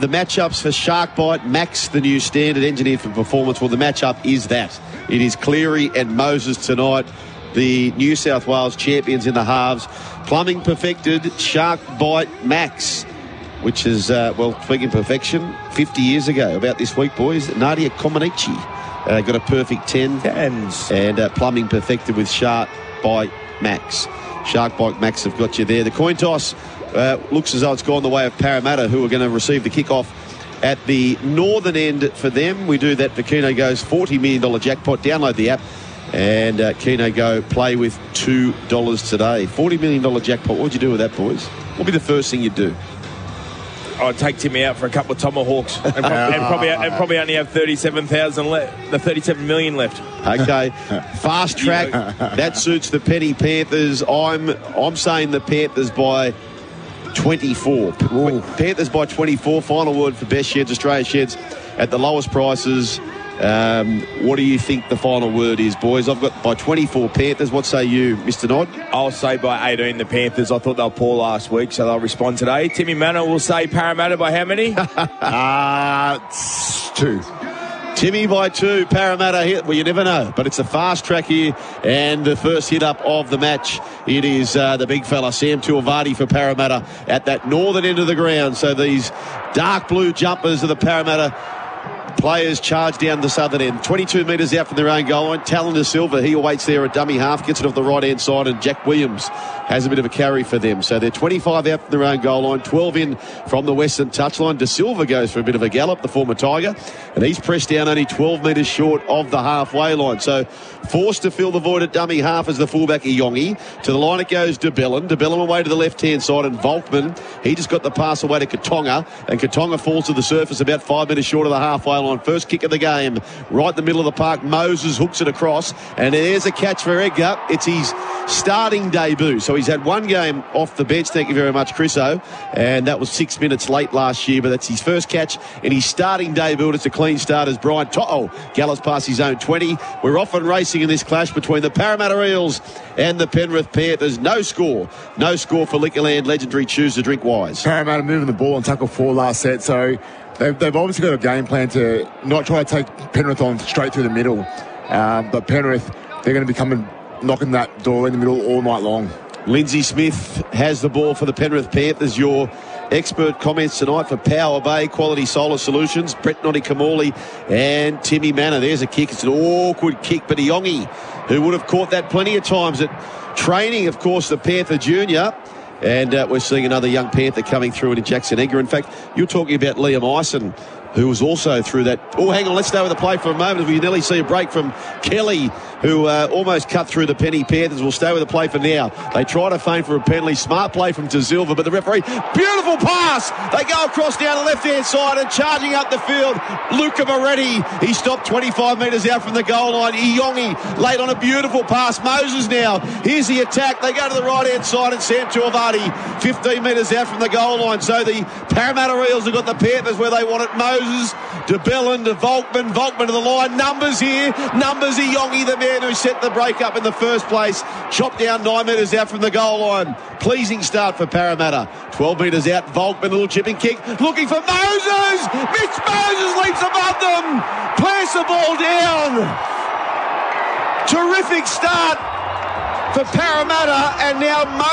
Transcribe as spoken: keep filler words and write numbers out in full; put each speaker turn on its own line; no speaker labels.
the matchups for Shark Bite, Max, the new standard engineered for performance. Well, the matchup is that. It is Cleary and Moses tonight, the New South Wales champions in the halves. Plumbing perfected Shark Bite Max, which is, uh, well, speaking perfection, fifty years ago, about this week, boys. Nadia Comaneci uh, got a perfect ten.
Tens.
And uh, plumbing perfected with Shark Bite Max. Shark Bite Max have got you there. The coin toss uh, looks as though it's gone the way of Parramatta, who are going to receive the kickoff at the northern end for them. We do that for Keno Go's forty million dollars jackpot. Download the app and uh, Keno Go play with two dollars today. forty million dollars jackpot. What would you do with that, boys? What would be the first thing you'd do?
I'd take Timmy out for a couple of tomahawks and, prob- and probably and probably only have thirty-seven thousand left, the thirty-seven million left.
Okay, fast track. That suits the Penny Panthers. I'm I'm saying the Panthers by twenty-four. Ooh. Panthers by twenty-four. Final word for best sheds, Australia sheds at the lowest prices. Um, what do you think the final word is, boys? I've got by twenty-four Panthers. What say you, Mister Nod?
I'll say by eighteen the Panthers. I thought they were poor last week, so they'll respond today. Timmy Manor will say Parramatta by how many?
uh, two.
Timmy by two, Parramatta hit. Well, you never know, but it's a fast track here, and the first hit up of the match. It is uh, the big fella, Sam Tuivasa for Parramatta at that northern end of the ground. So these dark blue jumpers of the Parramatta players charge down the southern end. twenty-two metres out from their own goal line. Talon De Silva, he awaits there at dummy half, gets it off the right-hand side, and Jack Williams has a bit of a carry for them. So they're twenty-five out from their own goal line, twelve in from the western touchline. De Silva goes for a bit of a gallop, the former Tiger, and he's pressed down only twelve metres short of the halfway line. So forced to fill the void at dummy half as the fullback Iongi. To the line it goes De Bellin. De Bellin away to the left-hand side, and Volkman, he just got the pass away to Katonga, and Katonga falls to the surface about five metres short of the halfway line. First kick of the game, right in the middle of the park. Moses hooks it across, and there's a catch for Edgar. It's his starting debut. So he's had one game off the bench, thank you very much, Chriso, and that was six minutes late last year, but that's his first catch in his starting debut. It's a clean start as Brian To'o gallops past his own twenty. We're off and racing in this clash between the Parramatta Eels and the Penrith Panthers. No score. No score for Liquorland Legendary. Choose to drink wise.
Parramatta moving the ball on tackle four last set, so they've, they've obviously got a game plan to not try to take Penrith on straight through the middle. Um, but Penrith, they're going to be coming, knocking that door in the middle all night long.
Lindsay Smith has the ball for the Penrith Panthers. Your expert comments tonight for Power Bay Quality Solar Solutions, Brett Noddy Kamali and Timmy Manor. There's a kick. It's an awkward kick, but Iongi, who would have caught that plenty of times at training, of course, the Panther Junior. And uh, we're seeing another young Panther coming through into Jackson Edgar. In fact, you're talking about Liam Ison, who was also through that. Oh, hang on, let's stay with the play for a moment. We nearly see a break from Kelly, who uh, almost cut through the Penny Panthers. We'll stay with the play for now. They try to feign for a penalty. Smart play from De Silva, but the referee, beautiful pass. They go across down the left-hand side and charging up the field. Luca Moretti, he stopped twenty-five metres out from the goal line. Iongi laid on a beautiful pass. Moses now, here's the attack. They go to the right-hand side and Sam Tuivasa, fifteen metres out from the goal line. So the Parramatta Eels have got the Panthers where they want it. Moses, De Bellin, to Volkman, Volkman to the line. Numbers here. Numbers Iongi, the man who set the break up in the first place. Chopped down nine metres out from the goal line. Pleasing start for Parramatta. twelve metres out. Volkman, little chipping kick. Looking for Moses. Mitch Moses leaps above them. Plants the ball down. Terrific start for Parramatta, and now Moses